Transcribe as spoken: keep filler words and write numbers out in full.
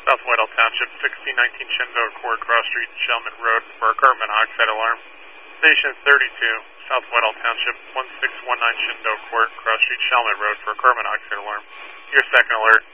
South Whitehall Township, sixteen nineteen Shenandoah Court, Cross Street, Shellman Road for a carbon monoxide alarm. Station thirty-two, South Whitehall Township, one six one nine Shenandoah Court, Cross Street, Shellman Road for a carbon monoxide alarm. Your second alert.